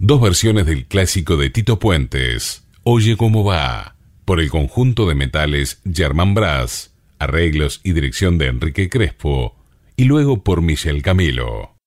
Dos versiones del clásico de Tito Puentes, Oye cómo va, por el conjunto de metales Germán Brass, arreglos y dirección de Enrique Crespo, y luego por Michel Camilo.